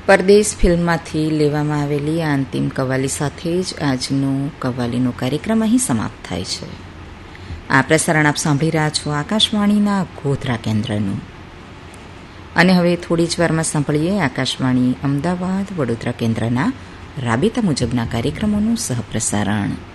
પરદેશ ફિલ્મમાંથી લેવામાં આવેલી આ અંતિમ કવ્વાલી સાથે જ આજનો કવ્વાલીનો કાર્યક્રમ અહીં સમાપ્ત થાય છે. આ પ્રસારણ આપ સાંભળી રહ્યા છો આકાશવાણીના ગોધરા કેન્દ્રનું. અને હવે થોડી જ વારમાં સાંભળીએ આકાશવાણી અમદાવાદ વડોદરા કેન્દ્રના રાબેતા મુજબના કાર્યક્રમોનું સહપ્રસારણ.